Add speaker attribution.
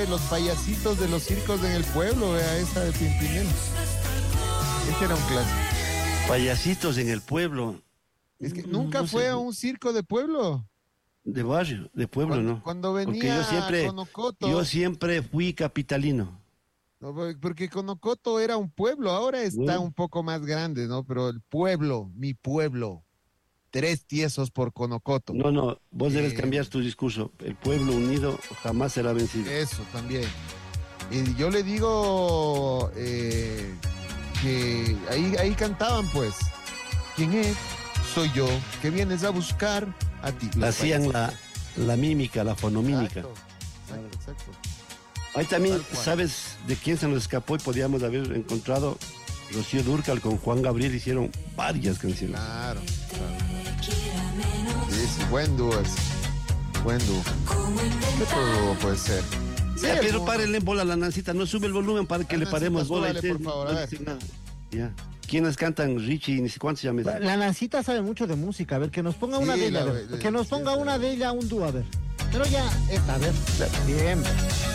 Speaker 1: los payasitos de los circos en el pueblo, vea esa de Pimpinela. Ese era un clásico.
Speaker 2: Payasitos en el pueblo.
Speaker 1: Es que nunca
Speaker 2: No
Speaker 1: fue
Speaker 2: sé,
Speaker 1: a un circo de pueblo.
Speaker 2: de barrio, de pueblo,
Speaker 1: Cuando,
Speaker 2: ¿no?
Speaker 1: cuando
Speaker 2: Porque
Speaker 1: venía Conocoto,
Speaker 2: yo siempre fui capitalino.
Speaker 1: no, porque Conocoto era un pueblo, ahora está
Speaker 2: Bueno,
Speaker 1: un poco más grande, ¿no? Pero el pueblo, mi pueblo, tres tiesos por Conocoto.
Speaker 2: no, no, vos debes
Speaker 1: Eh,
Speaker 2: cambiar tu discurso. El pueblo unido jamás será vencido.
Speaker 1: Eso también. Y yo le digo que ahí cantaban, pues. ¿Quién es? Soy yo, que vienes a buscar a ti. Los
Speaker 2: Hacían
Speaker 1: payasitos.
Speaker 2: la mímica, la fonomímica.
Speaker 1: Exacto.
Speaker 2: Ahí también,
Speaker 1: Tal cual.
Speaker 2: ¿sabes de quién se nos escapó y podíamos haber encontrado? Rocío Dúrcal con Juan Gabriel hicieron varias canciones.
Speaker 1: Claro. Sí, sí, buen dúo ese. Buen dúo. ¿Qué otro dúo puede ser? Sí,
Speaker 2: Ya, pero
Speaker 1: algún-
Speaker 2: párenle en bola a la Nancita, no sube el volumen para que le
Speaker 1: Nancita,
Speaker 2: paremos bola.
Speaker 1: súbale, por favor, a ver.
Speaker 2: Dicen nada. Ya. ¿Quiénes cantan? Richie y ni sé cuántos ya me dicen.
Speaker 3: La Nancita sabe mucho de música, a ver, que nos ponga una
Speaker 1: Sí,
Speaker 3: de ella, a
Speaker 1: la-
Speaker 3: ver, que nos ponga
Speaker 1: sí,
Speaker 3: una de ella, un dúo, a ver. Pero ya, esta, a ver. Bien.